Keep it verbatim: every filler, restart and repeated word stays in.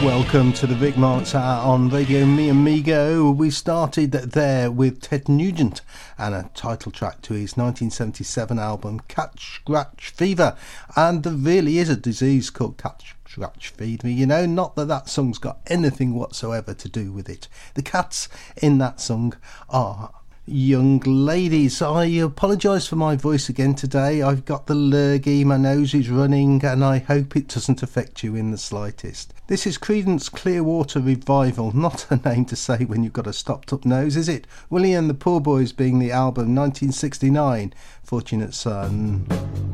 Welcome to the Vic Marks Hour on Radio Me Amigo. We started there with Ted Nugent and a title track to his nineteen seventy-seven album Catch Scratch Fever. And there really is a disease called Catch Scratch Fever, you know, not that that song's got anything whatsoever to do with it. The cats in that song are young ladies. I apologise for my voice again today. I've got the lurgy, my nose is running, and I hope it doesn't affect you in the slightest. This is Creedence Clearwater Revival, not a name to say when you've got a stopped up nose, is it? Willie and the Poor Boys being the album nineteen sixty-nine, Fortunate Son.